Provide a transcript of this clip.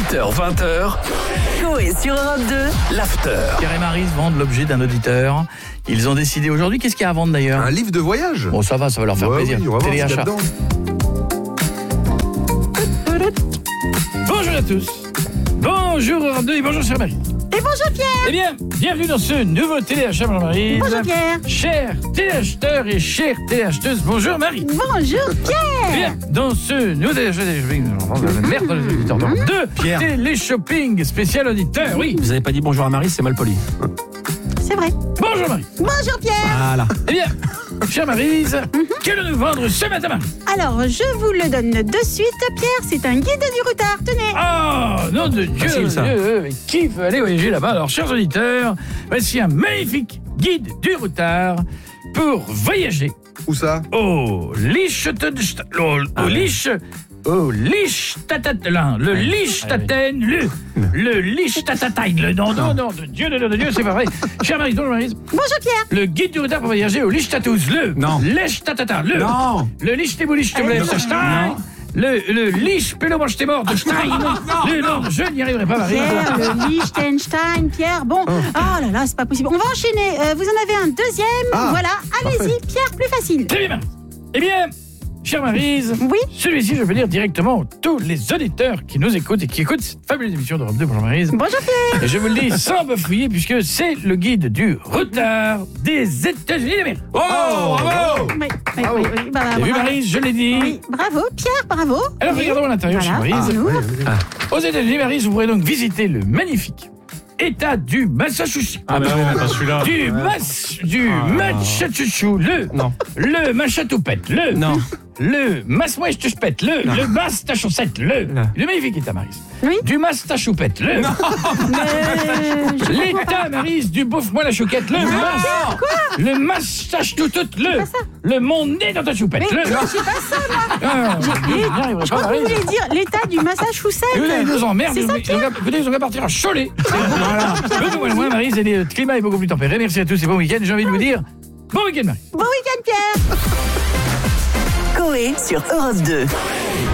18h-20h, Coé sur Europe 2, l'after. Pierre et Maryse vendent l'objet d'un auditeur. Ils ont décidé aujourd'hui, qu'est-ce qu'il y a à vendre d'ailleurs? Un livre de voyage. Bon, ça va leur faire plaisir. Oui, on va voir ce qu'il y a Téléachat. dedans. Bonjour à tous. Bonjour Europe 2 et bonjour chère Marie. Et bonjour Pierre. Eh bien, bienvenue dans ce nouveau téléachat, bonjour Marie. Bonjour Pierre. Chers téléacheteurs et chères téléacheteuses, bonjour Marie. Bonjour Pierre. Bien, dans ce nouveau téléachat, merde dans les auditeurs. Donc, deux Pierre. télé-shopping spécial auditeur, oui. Vous avez pas dit bonjour à Marie, c'est mal poli. C'est vrai. Bonjour Marie. Bonjour Pierre. Voilà. Eh bien, chère Maryse, qu'allons-nous vendre ce matin, Marie? Alors, je vous le donne de suite, Pierre. C'est un guide du routard. Tenez. Oh, nom de Dieu, Facile, ça. mais qui veut aller voyager là-bas? Alors, chers auditeurs, voici un magnifique guide du routard pour voyager Où ça? au Liechtenstein, le Liechtenstein, le Liechtenstein, le nom de Dieu, c'est pas vrai. Chère Maryse, bonjour Maryse. Bonjour Pierre. Le guide du routard pour voyager au Liechtenstein, Non. Liechtenstein, Non. le Liechtenstein, le Liechtenstein de Stein, le nom, je n'y arriverai pas, Marie. Pierre, le Liechtenstein, Pierre. Bon, oh là là, c'est pas possible. On va enchaîner. Vous en avez un deuxième. Ah, voilà, allez-y, Pierre, plus facile. Très bien, Maryse. Eh bien, chère Maryse, Oui. celui-ci, je veux dire directement à tous les auditeurs qui nous écoutent et qui écoutent cette fabuleuse émission d'Europe 2. Bonjour Maryse. Bonjour Pierre. Et je vous le dis sans bafouiller, puisque c'est le guide du routard des États-Unis d'Amérique. Oh, bravo. Oui. Bah, T'as vu, bravo. Maryse, je l'ai dit. Oui, bravo, Pierre, bravo. Alors, regardons à l'intérieur, chère Voilà. Maryse. Nous. Aux États-Unis, Maryse, vous pourrez donc visiter le magnifique État du Massachusetts. Ah, mais non, pas celui-là. Du Massachusetts, le Machatoupette, le Massachusetts, le Massachusetts, le magnifique État, Maryse. Oui. Du Massachusetts, l'État, Maryse, du bouffe-moi la chouquette, le Massachusetts, le mon nez dans ta choupette, Mais non, c'est pas ça, moi. Je crois que vous voulez dire l'état du Massachusetts. Et là, ils nous emmerdent. C'est ça, Écoutez, ils ont qu'à partir à Cholet. Voilà. Moi, Maryse, et le climat est beaucoup plus tempéré. Merci à tous et bon week-end. J'ai envie de vous dire bon week-end, Marie. Bon week-end, Pierre. Coé sur Europe 2.